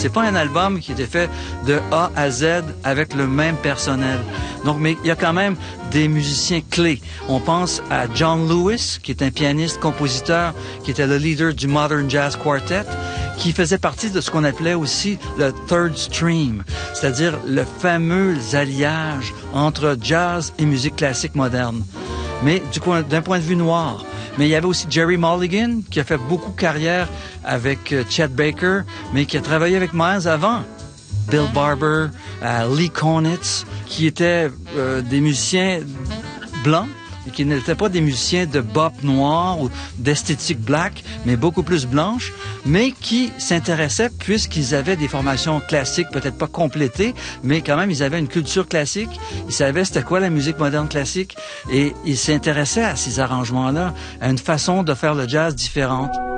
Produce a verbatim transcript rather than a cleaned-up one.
C'est pas un album qui était fait de A à Z avec le même personnel. Donc, mais il y a quand même des musiciens clés. On pense à John Lewis, qui est un pianiste, compositeur, qui était le leader du Modern Jazz Quartet, qui faisait partie de ce qu'on appelait aussi le third stream, c'est-à-dire le fameux alliage entre jazz et musique classique moderne. Mais du coup, d'un point de vue noir. Mais il y avait aussi Jerry Mulligan, qui a fait beaucoup de carrière avec euh, Chet Baker, mais qui a travaillé avec Miles avant. Bill Barber, euh, Lee Konitz, qui étaient euh, des musiciens blancs, et qui n'étaient pas des musiciens de bop noir ou d'esthétique black, mais beaucoup plus blanche, mais qui s'intéressaient puisqu'ils avaient des formations classiques, peut-être pas complétées, mais quand même, ils avaient une culture classique. Ils savaient c'était quoi la musique moderne classique et ils s'intéressaient à ces arrangements-là, à une façon de faire le jazz différente.